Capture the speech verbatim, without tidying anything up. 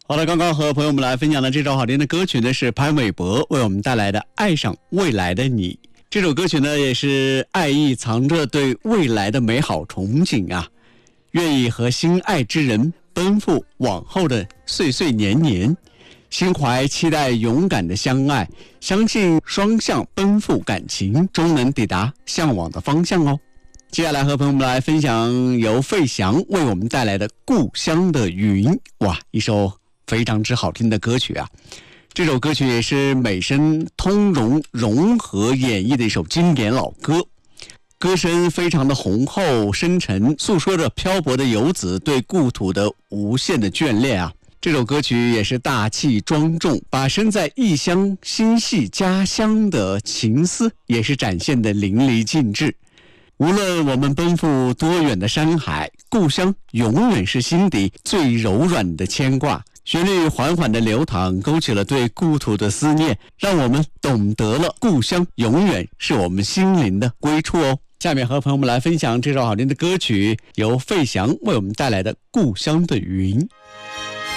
好了，刚刚和朋友们来分享的这首好听的歌曲呢，是潘玮柏为我们带来的《爱上未来的你》。这首歌曲呢，也是爱意藏着对未来的美好憧憬啊，愿意和心爱之人奔赴往后的岁岁年年，心怀期待勇敢的相爱，相信双向奔赴感情终能抵达向往的方向哦。接下来和朋友们来分享由费翔为我们带来的《故乡的云》，哇，一首非常之好听的歌曲啊！这首歌曲也是美声通融融合演绎的一首经典老歌，歌声非常的宏厚深沉，诉说着漂泊的游子对故土的无限的眷恋啊！这首歌曲也是大气庄重，把身在异乡心系家乡的情思也是展现的淋漓尽致。无论我们奔赴多远的山海，故乡永远是心底最柔软的牵挂。旋律缓缓的流淌，勾起了对故土的思念，让我们懂得了故乡永远是我们心灵的归处哦。下面和朋友们来分享这首好听的歌曲，由费翔为我们带来的《故乡的云》。